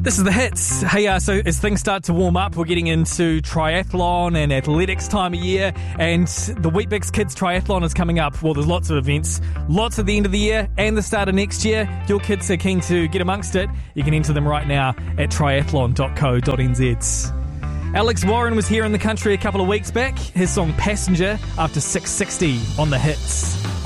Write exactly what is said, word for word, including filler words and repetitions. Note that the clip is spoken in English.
This is the hits. Hey, uh, so as things start to warm up, we're getting into triathlon and athletics time of year, and the Weet-Bix Kids Triathlon is coming up. Well, there's lots of events, lots at the end of the year and the start of next year. If your kids are keen to get amongst it, you can enter them right now at triathlon dot co dot n z. Alex Warren was here in the country a couple of weeks back. His song Passenger after six sixty on the hits.